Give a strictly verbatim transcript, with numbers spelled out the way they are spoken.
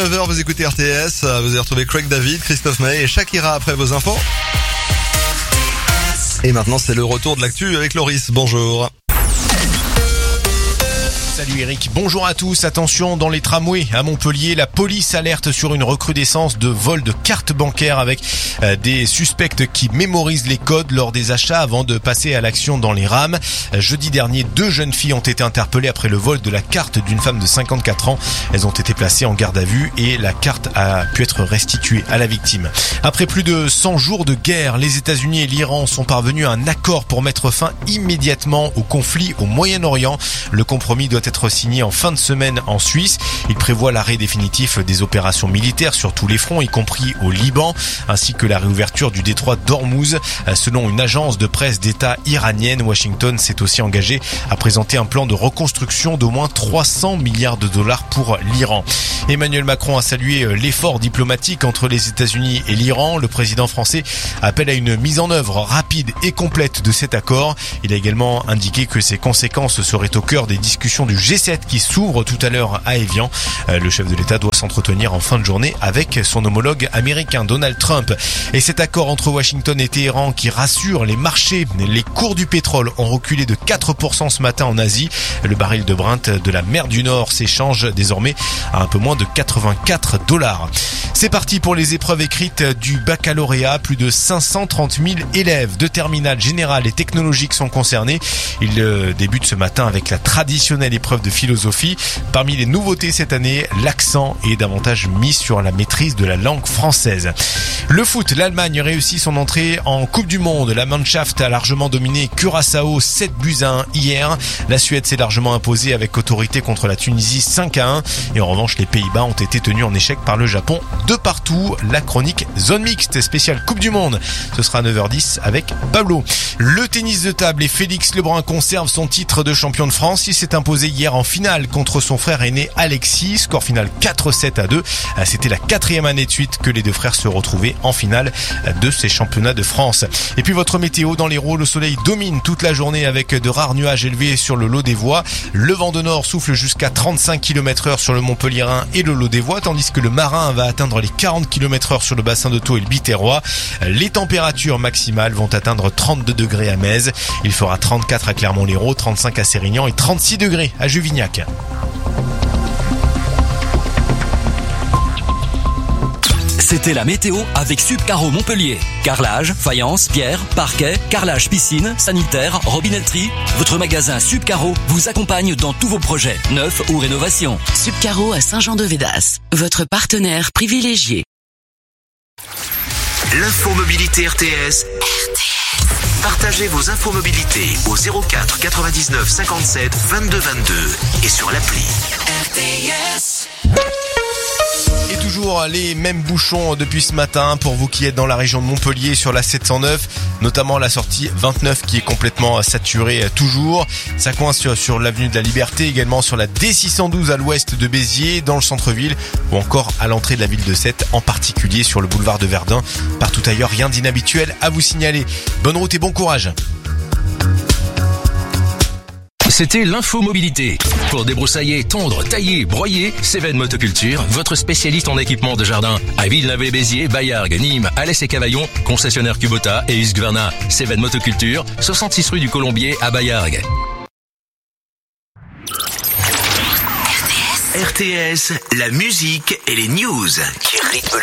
neuf heures, vous écoutez R T S, vous avez retrouvé Craig David, Christophe Maé et Shakira après vos infos. Et maintenant, c'est le retour de l'actu avec Loris. Bonjour. Salut Eric, bonjour à tous. Attention, dans les tramways à Montpellier, la police alerte sur une recrudescence de vol de cartes bancaires avec euh, des suspects qui mémorisent les codes lors des achats avant de passer à l'action dans les rames. Euh, jeudi dernier, deux jeunes filles ont été interpellées après le vol de la carte d'une femme de cinquante-quatre ans. Elles ont été placées en garde à vue et la carte a pu être restituée à la victime. Après plus de cent jours de guerre, les États-Unis et l'Iran sont parvenus à un accord pour mettre fin immédiatement au conflit au Moyen-Orient. Le compromis doit être signé en fin de semaine en Suisse. Il prévoit l'arrêt définitif des opérations militaires sur tous les fronts, y compris au Liban, ainsi que la réouverture du détroit d'Ormuz. Selon une agence de presse d'État iranienne, Washington s'est aussi engagé à présenter un plan de reconstruction d'au moins trois cents milliards de dollars pour l'Iran. Emmanuel Macron a salué l'effort diplomatique entre les États-Unis et l'Iran. Le président français appelle à une mise en œuvre rapide et complète de cet accord. Il a également indiqué que ses conséquences seraient au cœur des discussions du G sept qui s'ouvre tout à l'heure à Évian. Le chef de l'État doit s'entretenir en fin de journée avec son homologue américain Donald Trump. Et cet accord entre Washington et Téhéran qui rassure les marchés, les cours du pétrole ont reculé de quatre pour cent ce matin en Asie. Le baril de Brent de la mer du Nord s'échange désormais à un peu moins de quatre-vingt-quatre dollars. C'est parti pour les épreuves écrites du baccalauréat. Plus de cinq cent trente mille élèves de terminale générale et technologique sont concernés. Ils débutent ce matin avec la traditionnelle épreuve de philosophie. Parmi les nouveautés cette année, l'accent est davantage mis sur la maîtrise de la langue française. Le foot, l'Allemagne réussit son entrée en Coupe du Monde. La Mannschaft a largement dominé Curaçao sept buts à un hier. La Suède s'est largement imposée avec autorité contre la Tunisie cinq à un. Et en revanche, les Pays-Bas ont été tenus en échec par le Japon de partout. La chronique Zone Mixte spéciale Coupe du Monde. Ce sera à neuf heures dix avec Pablo. Le tennis de table et Félix Lebrun conserve son titre de champion de France. Il s'est imposé hier en finale contre son frère aîné Alexis. Score final quatre sept à deux. C'était la quatrième année de suite que les deux frères se retrouvaient en finale de ces championnats de France. Et puis votre météo dans l'Hérault, le soleil domine toute la journée avec de rares nuages élevés sur le Lot des Voies. Le vent de nord souffle jusqu'à trente-cinq kilomètres heure sur le Montpellierin et le Lot des Voies, tandis que le Marin va atteindre les quarante kilomètres heure sur le bassin de Thau et le Biterrois. Les températures maximales vont atteindre trente-deux degrés à Metz. Il fera trente-quatre à Clermont-Lérault, trente-cinq à Sérignan et trente-six degrés à Juvignac. C'était la météo avec Subcaro Montpellier. Carrelage, faïence, pierre, parquet, carrelage piscine, sanitaire, robinetterie. Votre magasin Subcaro vous accompagne dans tous vos projets, neufs ou rénovations. Subcaro à Saint-Jean-de-Védas, votre partenaire privilégié. L'infomobilité R T S. R T S. Partagez vos infomobilités au zéro quatre quatre-vingt-dix-neuf cinquante-sept vingt-deux vingt-deux et sur l'appli. R T S. Et toujours les mêmes bouchons depuis ce matin pour vous qui êtes dans la région de Montpellier sur la sept cent neuf, notamment la sortie vingt-neuf qui est complètement saturée toujours. Ça coince sur, sur l'avenue de la Liberté, également sur la D six cent douze à l'ouest de Béziers, dans le centre-ville ou encore à l'entrée de la ville de Sète, en particulier sur le boulevard de Verdun. Partout ailleurs, rien d'inhabituel à vous signaler. Bonne route et bon courage. C'était l'infomobilité. Pour débroussailler, tondre, tailler, broyer, Cévennes Motoculture, votre spécialiste en équipement de jardin. À Villeneuve-les-Béziers, Baillargues, Nîmes, Alès et Cavaillon, concessionnaire Kubota et Husqvarna. Cévennes Motoculture, soixante-six rue du Colombier à Baillargues. R T S, la musique et les news qui rythment le